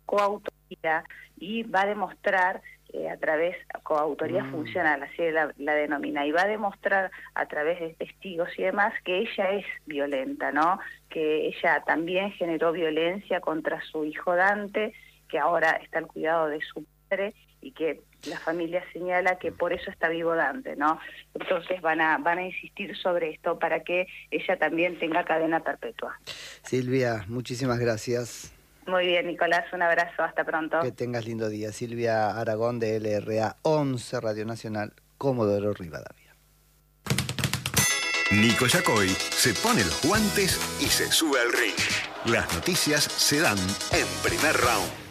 coautoría y va a demostrar a través, coautoría funcional, así la denomina, y va a demostrar a través de testigos y demás que ella es violenta, ¿no? Que ella también generó violencia contra su hijo Dante, que ahora está al cuidado de su padre, y que la familia señala que por eso está vivo Dante, ¿no? Entonces van a insistir sobre esto para que ella también tenga cadena perpetua. Silvia, muchísimas gracias. Muy bien, Nicolás, un abrazo, hasta pronto. Que tengas lindo día. Silvia Aragón de LRA 11, Radio Nacional, Comodoro Rivadavia. Nico Yacoy se pone los guantes y se sube al ring. Las noticias se dan en Primer Round.